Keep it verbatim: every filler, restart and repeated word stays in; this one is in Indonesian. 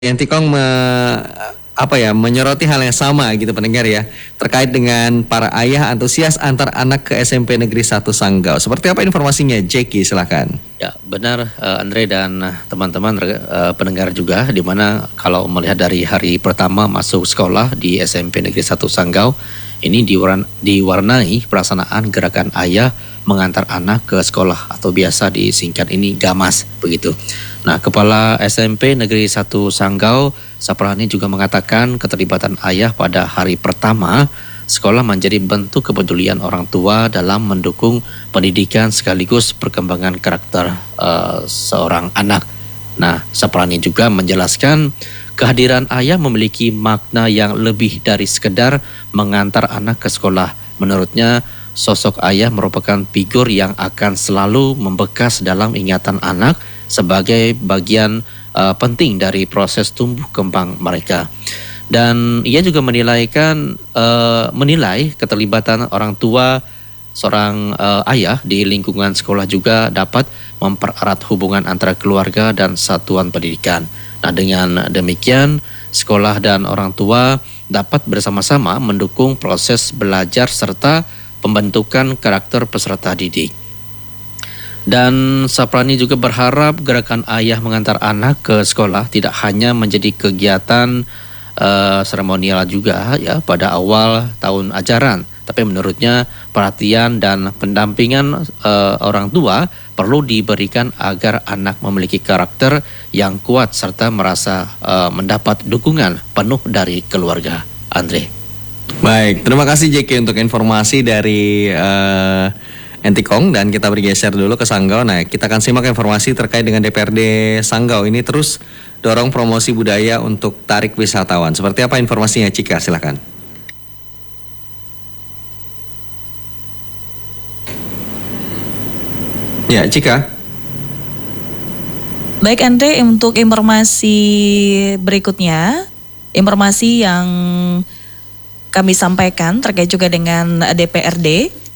Yantikong me, apa ya menyoroti hal yang sama gitu pendengar ya, terkait dengan para ayah antusias antar anak ke S M P Negeri satu Sanggau. Seperti apa informasinya, Jackie? Silakan. Ya benar, uh, Andre dan teman-teman uh, pendengar juga, di mana kalau melihat dari hari pertama masuk sekolah di S M P Negeri satu Sanggau, ini diwarn, diwarnai pelaksanaan gerakan ayah mengantar anak ke sekolah atau biasa disingkat ini GAMAS begitu. Nah, Kepala S M P Negeri satu Sanggau, Saprani juga mengatakan keterlibatan ayah pada hari pertama sekolah menjadi bentuk kepedulian orang tua dalam mendukung pendidikan sekaligus perkembangan karakter uh, seorang anak. Nah, Saprani juga menjelaskan kehadiran ayah memiliki makna yang lebih dari sekedar mengantar anak ke sekolah. Menurutnya, sosok ayah merupakan figur yang akan selalu membekas dalam ingatan anak sebagai bagian uh, penting dari proses tumbuh kembang mereka. Dan ia juga menilaikan uh, menilai keterlibatan orang tua seorang uh, ayah di lingkungan sekolah juga dapat mempererat hubungan antara keluarga dan satuan pendidikan. Nah, dengan demikian sekolah dan orang tua dapat bersama-sama mendukung proses belajar serta pembentukan karakter peserta didik. Dan Saprani juga berharap gerakan ayah mengantar anak ke sekolah tidak hanya menjadi kegiatan uh, seremonial juga ya pada awal tahun ajaran, tapi menurutnya perhatian dan pendampingan uh, orang tua perlu diberikan agar anak memiliki karakter yang kuat serta merasa uh, mendapat dukungan penuh dari keluarga. Andre. Baik, terima kasih Jackie untuk informasi dari uh, Entikong, dan kita bergeser dulu ke Sanggau. Nah, kita akan simak informasi terkait dengan D P R D Sanggau ini terus dorong promosi budaya untuk tarik wisatawan. Seperti apa informasinya, Cika? Silakan. Ya, Cika. Baik, Andre, untuk informasi berikutnya, informasi yang kami sampaikan terkait juga dengan D P R D.